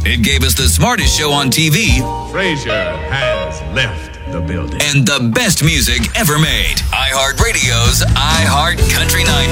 It gave us the smartest show on TV. Frasier has left the building. And the best music ever made. iHeartRadio's iHeart Country 90.